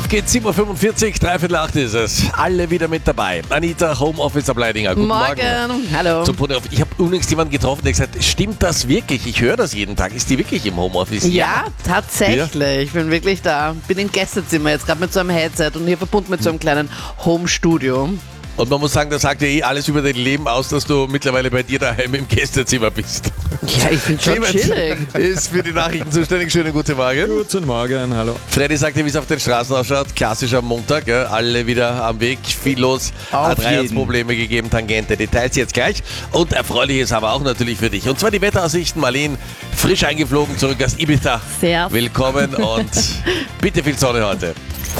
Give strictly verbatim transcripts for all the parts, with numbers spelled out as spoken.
Auf geht's, sieben Uhr fünfundvierzig, dreiviertel acht ist es. Alle wieder mit dabei. Anita, Homeoffice ab Leidinger. Guten Morgen. Morgen. Hallo. Zum Pony auf. Ich habe übrigens jemanden getroffen, der gesagt hat, stimmt das wirklich? Ich höre das jeden Tag. Ist die wirklich im Homeoffice? Ja, tatsächlich. Ich bin wirklich da. Bin im Gästezimmer jetzt gerade mit so einem Headset und hier verbunden mit so einem kleinen Home-Studio. Und man muss sagen, das sagt ja eh alles über dein Leben aus, dass du mittlerweile bei dir daheim im Gästezimmer bist. Ja, ich bin schon Clemens chillig. ist für die Nachrichten zuständig. Schönen guten Morgen. Guten Morgen, hallo. Freddy sagt dir, wie es auf den Straßen ausschaut. Klassischer Montag, gell? Alle wieder am Weg, viel los. Auf A drei hat jeden. Probleme gegeben, Tangente. Details jetzt gleich. Und Erfreuliches aber auch natürlich für dich. Und zwar die Wetteraussichten. Marlene, frisch eingeflogen, zurück aus Ibiza. Sehr. Willkommen und bitte viel Sonne heute.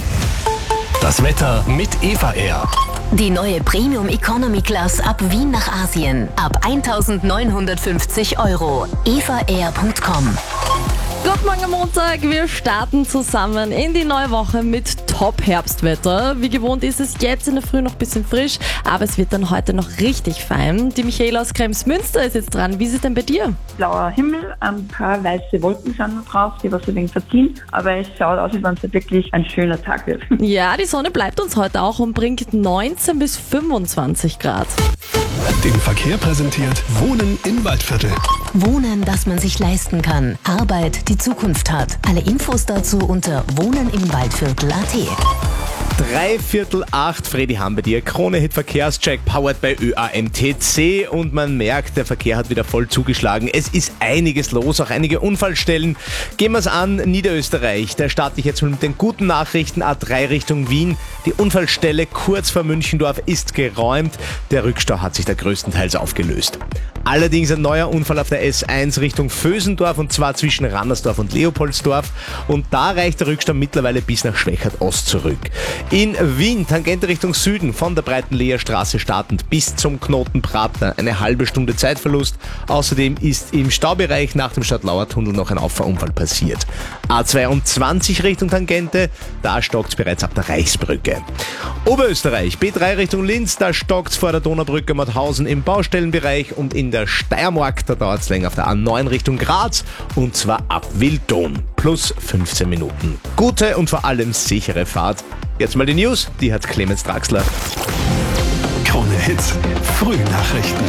Das Wetter mit Eva Air. Die neue Premium Economy Class ab Wien nach Asien. Ab eintausendneunhundertfünfzig Euro. eva air punkt com. Guten Morgen am Montag. Wir starten zusammen in die neue Woche mit Top-Herbstwetter. Wie gewohnt ist es jetzt in der Früh noch ein bisschen frisch, aber es wird dann heute noch richtig fein. Die Michaela aus Kremsmünster ist jetzt dran. Wie ist es denn bei dir? Blauer Himmel, ein paar weiße Wolken sind noch drauf, die was ein wenig verziehen, aber es schaut aus, als wenn es wirklich ein schöner Tag wird. Ja, die Sonne bleibt uns heute auch und bringt neunzehn bis fünfundzwanzig Grad. Den Verkehr präsentiert Wohnen im Waldviertel. Wohnen, das man sich leisten kann. Arbeit, die Zukunft hat. Alle Infos dazu unter wohnenimwaldviertel punkt at. Dreiviertel acht, Freddy haben bei dir. Krone-Hit Verkehrscheck, powered by Ö A M T C. Und man merkt, der Verkehr hat wieder voll zugeschlagen. Es ist einiges los, auch einige Unfallstellen. Gehen wir es an, Niederösterreich. Da starte ich jetzt mit den guten Nachrichten. A drei Richtung Wien. Die Unfallstelle kurz vor Münchendorf ist geräumt. Der Rückstau hat sich da größtenteils aufgelöst. Allerdings ein neuer Unfall auf der S eins Richtung Vösendorf, und zwar zwischen Rannersdorf und Leopoldsdorf. Und da reicht der Rückstau mittlerweile bis nach Schwächert-Ost zurück. In Wien, Tangente Richtung Süden, von der Breitenleherstraße startend bis zum Knoten Pratner, eine halbe Stunde Zeitverlust. Außerdem ist im Staubereich nach dem Stadtlauer-Tunnel noch ein Auffahrunfall passiert. A zweiundzwanzig Richtung Tangente, da stockt's bereits ab der Reichsbrücke. Oberösterreich, B drei Richtung Linz, da stockt's vor der Donaubrücke Mauthausen im Baustellenbereich, und in der Steiermark, da dauert's länger auf der A neun Richtung Graz, und zwar ab Wildon, plus fünfzehn Minuten. Gute und vor allem sichere Fahrt. Jetzt mal die News, die hat Clemens Draxler. Krone Hits, Frühnachrichten.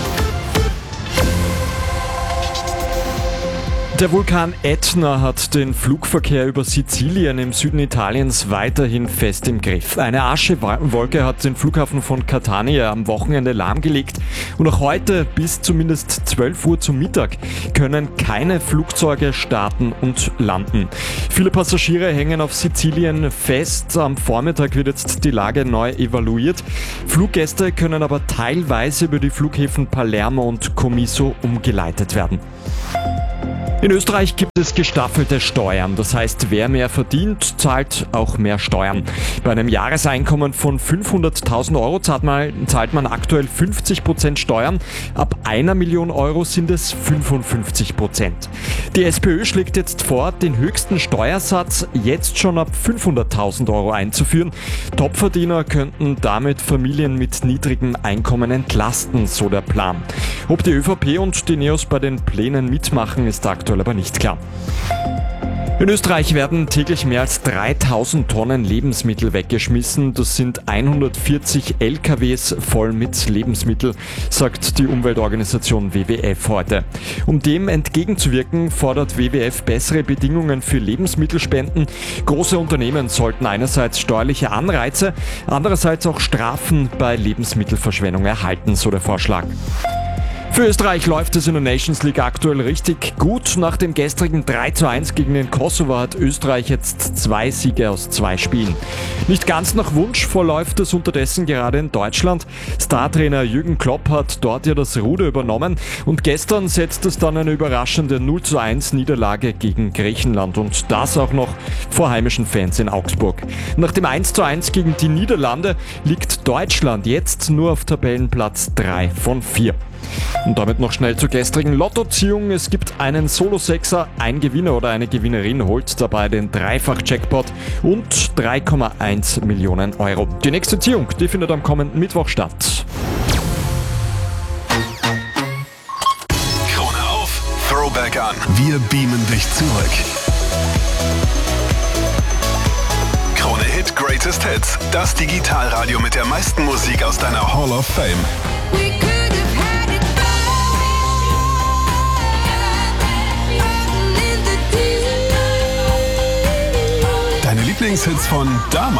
Der Vulkan Ätna hat den Flugverkehr über Sizilien im Süden Italiens weiterhin fest im Griff. Eine Aschewolke hat den Flughafen von Catania am Wochenende lahmgelegt, und auch heute bis zumindest zwölf Uhr zum Mittag können keine Flugzeuge starten und landen. Viele Passagiere hängen auf Sizilien fest. Am Vormittag wird jetzt die Lage neu evaluiert. Fluggäste können aber teilweise über die Flughäfen Palermo und Comiso umgeleitet werden. In Österreich gibt es gestaffelte Steuern. Das heißt, wer mehr verdient, zahlt auch mehr Steuern. Bei einem Jahreseinkommen von fünfhunderttausend Euro zahlt man, zahlt man aktuell fünfzig Prozent Steuern. Ab einer Million Euro sind es fünfundfünfzig Prozent. Die SPÖ schlägt jetzt vor, den höchsten Steuersatz jetzt schon ab fünfhunderttausend Euro einzuführen. Topverdiener könnten damit Familien mit niedrigem Einkommen entlasten, so der Plan. Ob die ÖVP und die Neos bei den Plänen mitmachen, ist aktuell aber nicht klar. In Österreich werden täglich mehr als dreitausend Tonnen Lebensmittel weggeschmissen. Das sind hundertvierzig L K Ws voll mit Lebensmittel, sagt die Umweltorganisation W W F heute. Um dem entgegenzuwirken, fordert W W F bessere Bedingungen für Lebensmittelspenden. Große Unternehmen sollten einerseits steuerliche Anreize, andererseits auch Strafen bei Lebensmittelverschwendung erhalten, so der Vorschlag. Für Österreich läuft es in der Nations League aktuell richtig gut. Nach dem gestrigen drei zu eins gegen den Kosovo hat Österreich jetzt zwei Siege aus zwei Spielen. Nicht ganz nach Wunsch verläuft es unterdessen gerade in Deutschland. Startrainer Jürgen Klopp hat dort ja das Ruder übernommen, und gestern setzt es dann eine überraschende null zu eins Niederlage gegen Griechenland, und das auch noch vor heimischen Fans in Augsburg. Nach dem eins zu eins gegen die Niederlande liegt Deutschland jetzt nur auf Tabellenplatz drei von vier. Und damit noch schnell zur gestrigen Lottoziehung. Es gibt einen Solo-Sechser, ein Gewinner oder eine Gewinnerin holt dabei den Dreifach-Jackpot und drei Komma eins Millionen Euro. Die nächste Ziehung, die findet am kommenden Mittwoch statt. Krone auf, Throwback an. Wir beamen dich zurück. Krone Hit Greatest Hits, das Digitalradio mit der meisten Musik aus deiner Hall of Fame. Deine Lieblingshits von damals.